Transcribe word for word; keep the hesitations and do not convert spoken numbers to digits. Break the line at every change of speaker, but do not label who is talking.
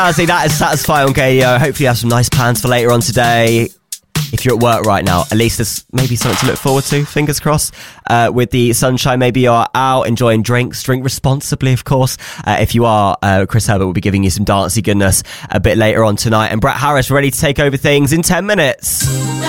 Honestly, that is satisfying on Gadio. Hopefully you have some nice plans for later on today. If you're at work right now, at least there's maybe something to look forward to, fingers crossed. Uh, with the sunshine, maybe you're out enjoying drinks. Drink responsibly, of course. Uh, if you are, uh, Chris Herbert will be giving you some dancey goodness a bit later on tonight. And Brett Harris ready to take over things in ten minutes.